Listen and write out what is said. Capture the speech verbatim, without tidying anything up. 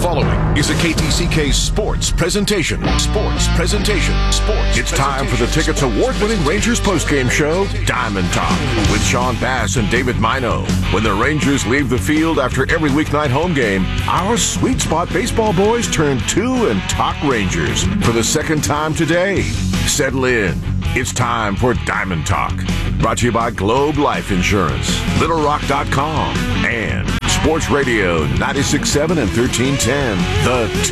following is a K T C K Sports presentation. Sports presentation. Sports. It's time for the Tickets award-winning Rangers postgame show, Diamond Talk, with Sean Bass and David Mino. When the Rangers leave the field after every weeknight home game, our sweet spot baseball boys turn to and talk Rangers for the second time today. Settle in. It's time for Diamond Talk. Brought to you by Globe Life Insurance, Little Rock dot com, and Sports Radio ninety-six point seven and thirteen ten, The